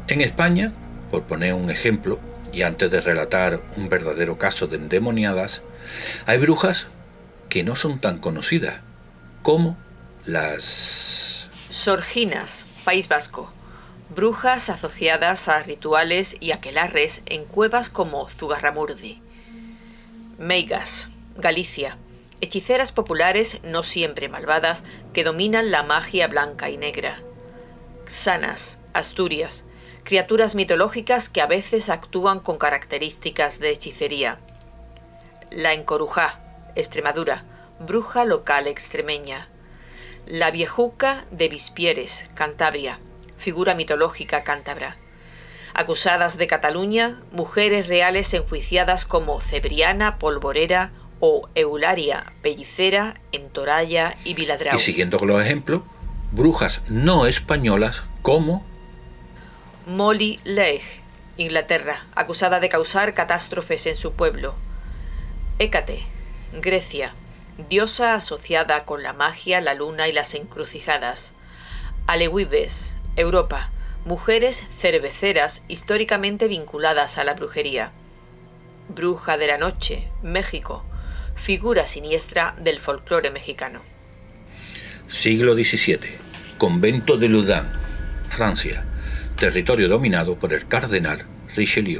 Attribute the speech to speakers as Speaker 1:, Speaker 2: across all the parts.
Speaker 1: En España, por poner un ejemplo, y antes de relatar un verdadero caso de endemoniadas, hay brujas que no son tan conocidas, como las
Speaker 2: Sorginas, País Vasco. Brujas asociadas a rituales y aquelarres en cuevas como Zugarramurdi. Meigas, Galicia. Hechiceras populares, no siempre malvadas, que dominan la magia blanca y negra. Xanas, Asturias. Criaturas mitológicas que a veces actúan con características de hechicería. La Encorujá, Extremadura. Bruja local extremeña. La Viejuca de Vispieres, Cantabria. Figura mitológica cántabra. Acusadas de Cataluña, mujeres reales enjuiciadas como Cebriana, Polvorera o Eularia, Pellicera, en Toralla y Viladrau.
Speaker 1: Y siguiendo con los ejemplos, brujas no españolas como
Speaker 2: Molly Leigh, Inglaterra, acusada de causar catástrofes en su pueblo. Hécate, Grecia, diosa asociada con la magia, la luna y las encrucijadas. Alehuibes, Europa, mujeres cerveceras históricamente vinculadas a la brujería. Bruja de la noche, México, figura siniestra del folclore mexicano.
Speaker 1: Siglo XVII, convento de Loudun, Francia, territorio dominado por el cardenal Richelieu.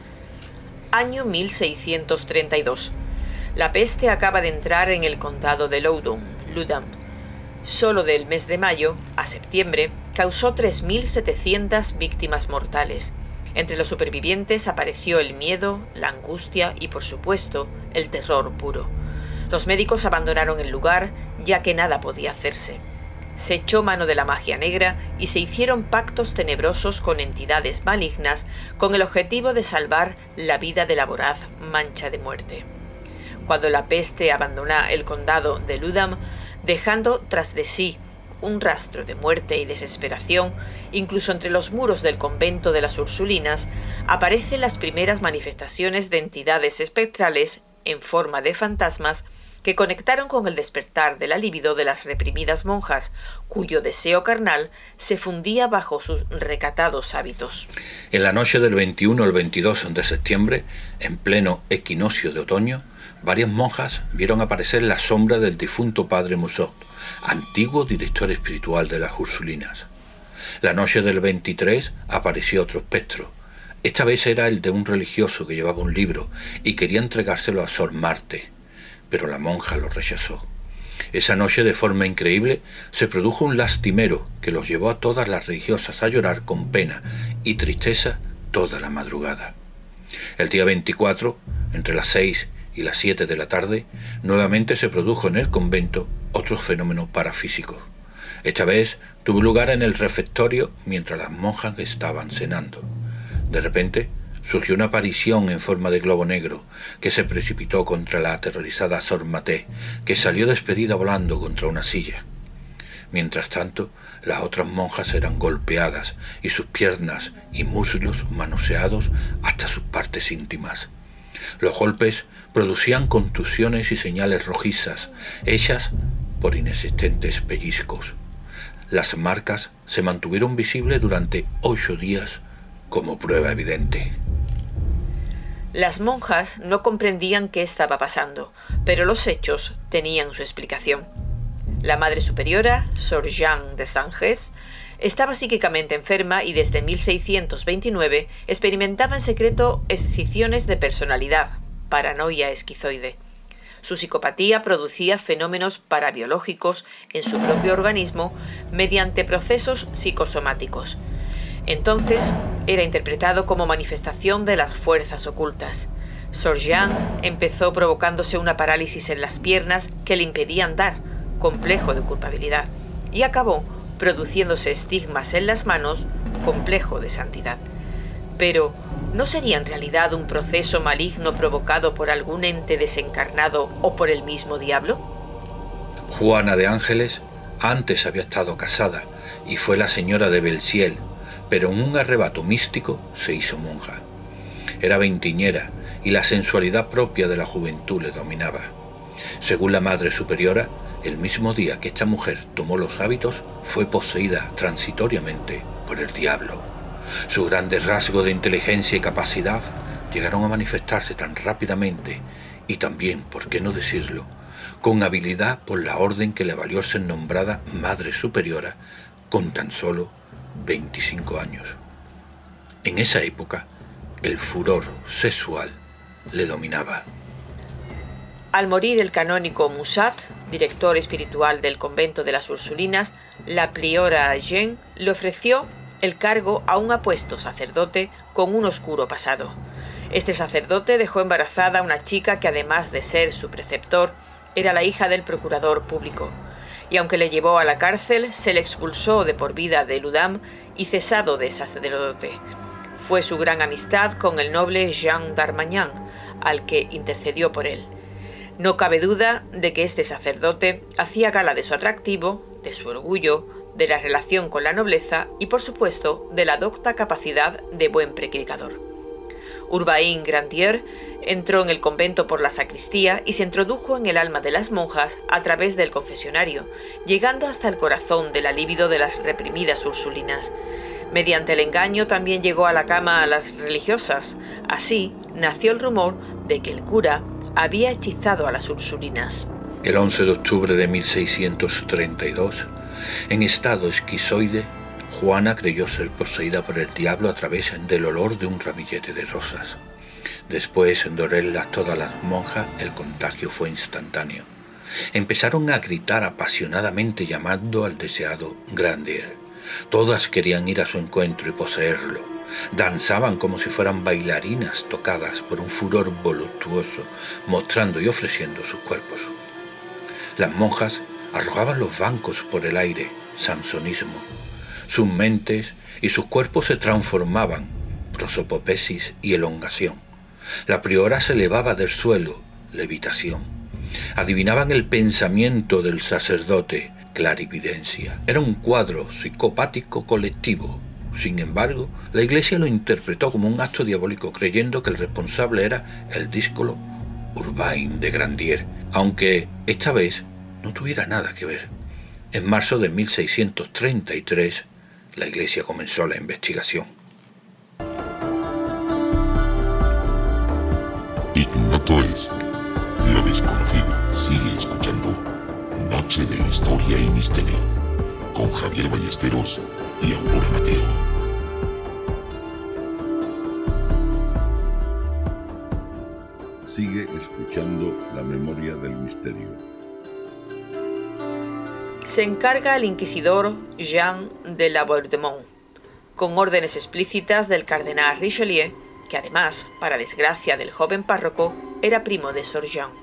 Speaker 2: Año 1632. La peste acaba de entrar en el condado de Loudun. Solo del mes de mayo a septiembre causó 3.700 víctimas mortales. Entre los supervivientes apareció el miedo, la angustia y, por supuesto, el terror puro. Los médicos abandonaron el lugar, ya que nada podía hacerse. Se echó mano de la magia negra y se hicieron pactos tenebrosos con entidades malignas con el objetivo de salvar la vida de la voraz mancha de muerte. Cuando la peste abandonó el condado de Loudun, dejando tras de sí un rastro de muerte y desesperación, incluso entre los muros del convento de las Ursulinas, aparecen las primeras manifestaciones de entidades espectrales en forma de fantasmas que conectaron con el despertar de la libido de las reprimidas monjas, cuyo deseo carnal se fundía bajo sus recatados hábitos.
Speaker 1: En la noche del 21 al 22 de septiembre, en pleno equinoccio de otoño, varias monjas vieron aparecer la sombra del difunto padre Musot, antiguo director espiritual de las Ursulinas. La noche del 23 apareció otro espectro. Esta vez era el de un religioso que llevaba un libro y quería entregárselo a Sor Marte, pero la monja lo rechazó. Esa noche, de forma increíble, se produjo un lastimero que los llevó a todas las religiosas a llorar con pena y tristeza toda la madrugada. El día 24, entre las 6 y las 7 de la tarde, nuevamente se produjo en el convento otro fenómeno parafísico. Esta vez tuvo lugar en el refectorio mientras las monjas estaban cenando. De repente surgió una aparición en forma de globo negro que se precipitó contra la aterrorizada Sor Maté, que salió despedida volando contra una silla. Mientras tanto, las otras monjas eran golpeadas y sus piernas y muslos manoseados hasta sus partes íntimas. Los golpes producían contusiones y señales rojizas, hechas por inexistentes pellizcos. Las marcas se mantuvieron visibles durante 8 días como prueba evidente.
Speaker 2: Las monjas no comprendían qué estaba pasando, pero los hechos tenían su explicación. La Madre Superiora, Sor Jeanne de Sanges, estaba psíquicamente enferma y desde 1629 experimentaba en secreto escisiones de personalidad, paranoia esquizoide. Su psicopatía producía fenómenos parabiológicos en su propio organismo mediante procesos psicosomáticos. Entonces era interpretado como manifestación de las fuerzas ocultas. Sor Jeanne empezó provocándose una parálisis en las piernas que le impedía andar, complejo de culpabilidad, y acabó produciéndose estigmas en las manos, complejo de santidad. Pero, ¿no sería en realidad un proceso maligno provocado por algún ente desencarnado o por el mismo diablo?
Speaker 1: Juana de Ángeles antes había estado casada y fue la señora de Belciel, pero en un arrebato místico se hizo monja. Era veintiñera y la sensualidad propia de la juventud le dominaba. Según la Madre Superiora, el mismo día que esta mujer tomó los hábitos, fue poseída transitoriamente por el diablo. Sus grandes rasgos de inteligencia y capacidad llegaron a manifestarse tan rápidamente y también, por qué no decirlo, con habilidad por la orden que le valió ser nombrada Madre Superiora con tan solo 25 años. En esa época, el furor sexual le dominaba.
Speaker 2: Al morir el canónigo Musat, director espiritual del convento de las Ursulinas, la priora Jeanne le ofreció el cargo a un apuesto sacerdote con un oscuro pasado. Este sacerdote dejó embarazada a una chica que, además de ser su preceptor, era la hija del procurador público. Y aunque le llevó a la cárcel, se le expulsó de por vida de Loudun y cesado de sacerdote. Fue su gran amistad con el noble Jean d'Armagnac, al que intercedió por él. No cabe duda de que este sacerdote hacía gala de su atractivo, de su orgullo, de la relación con la nobleza y, por supuesto, de la docta capacidad de buen predicador. Urbain Grandier entró en el convento por la sacristía y se introdujo en el alma de las monjas a través del confesionario, llegando hasta el corazón de la libido de las reprimidas ursulinas. Mediante el engaño también llegó a la cama a las religiosas. Así nació el rumor de que el cura había hechizado a las ursulinas.
Speaker 1: El 11 de octubre de 1632, en estado esquizoide, Juana creyó ser poseída por el diablo a través del olor de un ramillete de rosas. Después de olerlas todas las monjas, el contagio fue instantáneo. Empezaron a gritar apasionadamente llamando al deseado Grandier. Todas querían ir a su encuentro y poseerlo. Danzaban como si fueran bailarinas tocadas por un furor voluptuoso, mostrando y ofreciendo sus cuerpos. Las monjas arrojaban los bancos por el aire, samsonismo. Sus mentes y sus cuerpos se transformaban, prosopopesis y elongación. La priora se elevaba del suelo, levitación. Adivinaban el pensamiento del sacerdote, clarividencia. Era un cuadro psicopático colectivo. Sin embargo, la Iglesia lo interpretó como un acto diabólico, creyendo que el responsable era el díscolo Urbain de Grandier, aunque esta vez no tuviera nada que ver. En marzo de 1633, la Iglesia comenzó la investigación.
Speaker 3: Ignoto es, lo desconocido. Sigue escuchando Noche de Historia y Misterio con Javier Ballesteros y Aurora Mateo.
Speaker 4: Sigue escuchando La Memoria del Misterio.
Speaker 2: Se encarga el inquisidor Jean de la Bourdemont, con órdenes explícitas del cardenal Richelieu, que además, para desgracia del joven párroco, era primo de Sor Jean.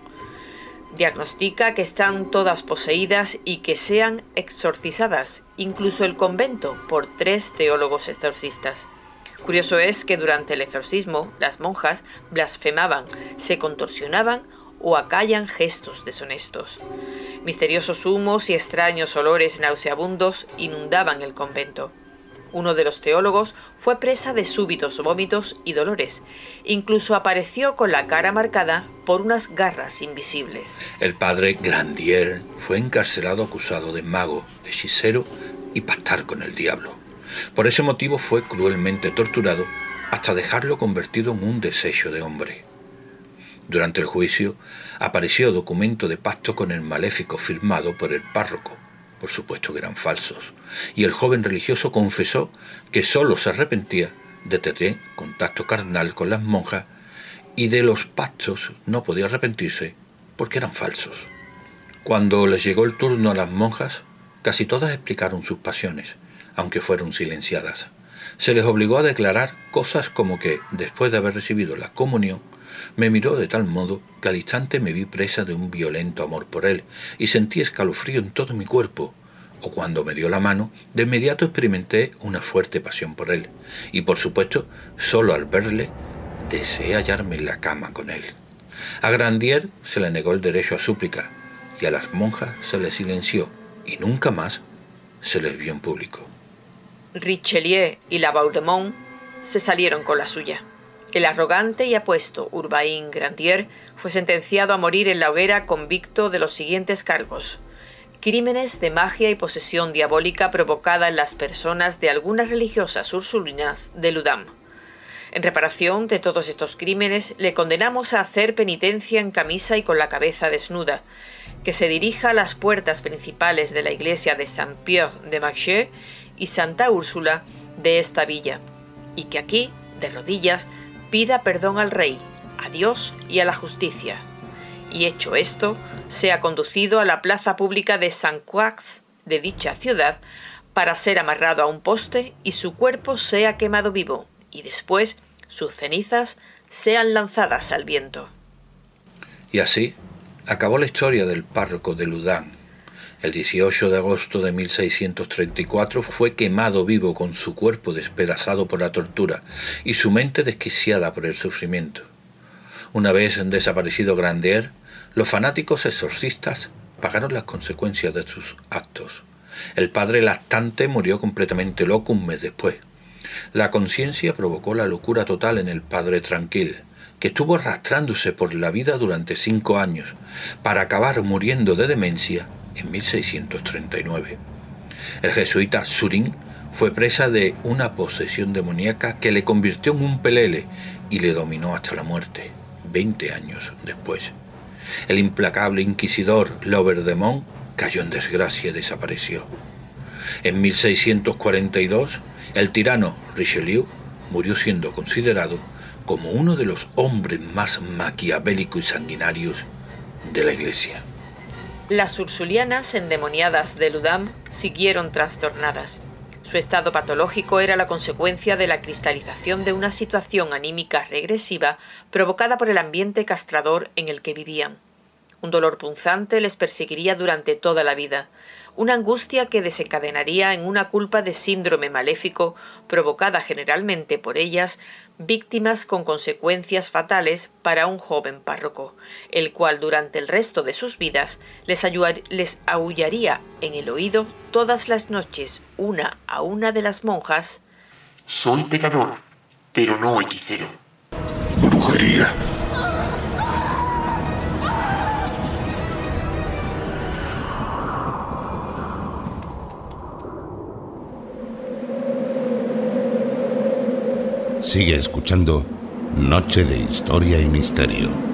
Speaker 2: Diagnostica que están todas poseídas y que sean exorcizadas, incluso el convento, por 3 teólogos exorcistas. Curioso es que durante el exorcismo las monjas blasfemaban, se contorsionaban o acallan gestos deshonestos. Misteriosos humos y extraños olores nauseabundos inundaban el convento. Uno de los teólogos fue presa de súbitos vómitos y dolores. Incluso apareció con la cara marcada por unas garras invisibles.
Speaker 1: El padre Grandier fue encarcelado acusado de mago, de hechicero y pactar con el diablo. Por ese motivo fue cruelmente torturado hasta dejarlo convertido en un desecho de hombre. Durante el juicio apareció documento de pacto con el maléfico firmado por el párroco. Por supuesto que eran falsos, y el joven religioso confesó que solo se arrepentía de tener contacto carnal con las monjas y de los pactos no podía arrepentirse porque eran falsos. Cuando les llegó el turno a las monjas, casi todas explicaron sus pasiones, aunque fueron silenciadas. Se les obligó a declarar cosas como que, después de haber recibido la comunión, me miró de tal modo que al instante me vi presa de un violento amor por él y sentí escalofrío en todo mi cuerpo, o cuando me dio la mano, de inmediato experimenté una fuerte pasión por él, y por supuesto, solo al verle, deseé hallarme en la cama con él. A Grandier se le negó el derecho a súplica, y a las monjas se les silenció, y nunca más se les vio en público.
Speaker 2: Richelieu y la Bourdemont se salieron con la suya. El arrogante y apuesto Urbain Grandier fue sentenciado a morir en la hoguera convicto de los siguientes cargos: crímenes de magia y posesión diabólica provocada en las personas de algunas religiosas ursulinas de Ludam. En reparación de todos estos crímenes, le condenamos a hacer penitencia en camisa y con la cabeza desnuda, que se dirija a las puertas principales de la iglesia de Saint-Pierre de Marchais y Santa Úrsula de esta villa, y que aquí, de rodillas, pida perdón al rey, a Dios y a la justicia. Y hecho esto, sea conducido a la plaza pública de Saint-Croix de dicha ciudad para ser amarrado a un poste y su cuerpo sea quemado vivo, y después sus cenizas sean lanzadas al viento.
Speaker 1: Y así acabó la historia del párroco de Ludam. El 18 de agosto de 1634 fue quemado vivo con su cuerpo despedazado por la tortura y su mente desquiciada por el sufrimiento. Una vez desaparecido Grandier, los fanáticos exorcistas pagaron las consecuencias de sus actos. El padre lactante murió completamente loco un mes después. La conciencia provocó la locura total en el padre Tranquil, que estuvo arrastrándose por la vida durante 5 años, para acabar muriendo de demencia en 1639. El jesuita Surin fue presa de una posesión demoníaca que le convirtió en un pelele y le dominó hasta la muerte, 20 años después. El implacable inquisidor Laubert-de-Monts cayó en desgracia y desapareció. En 1642, el tirano Richelieu murió siendo considerado como uno de los hombres más maquiavélicos y sanguinarios de la Iglesia.
Speaker 2: Las ursulianas endemoniadas de Ludam siguieron trastornadas. Su estado patológico era la consecuencia de la cristalización de una situación anímica regresiva provocada por el ambiente castrador en el que vivían. Un dolor punzante les perseguiría durante toda la vida, una angustia que desencadenaría en una culpa de síndrome maléfico provocada generalmente por ellas, víctimas con consecuencias fatales para un joven párroco, el cual durante el resto de sus vidas les aullaría en el oído todas las noches, una a una de las monjas:
Speaker 5: soy pecador, pero no hechicero.
Speaker 3: Brujería. Sigue escuchando Noche de Historia y Misterio.